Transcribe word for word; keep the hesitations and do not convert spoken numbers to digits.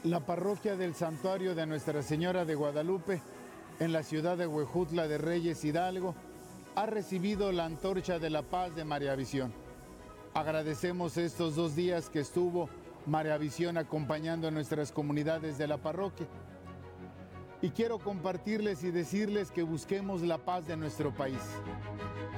La parroquia del Santuario de Nuestra Señora de Guadalupe, en la ciudad de Huejutla de Reyes, Hidalgo, ha recibido la antorcha de la paz de María Visión. Agradecemos estos dos días que estuvo María Visión acompañando a nuestras comunidades de la parroquia. Y quiero compartirles y decirles que busquemos la paz de nuestro país.